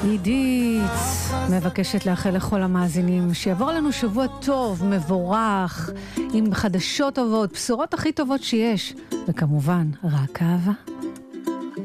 עידית מבקשת לאחל לכל המאזינים שיעבור לנו שבוע טוב, מבורך, עם חדשות טובות, בשורות הכי טובות שיש, וכמובן רק אהבה.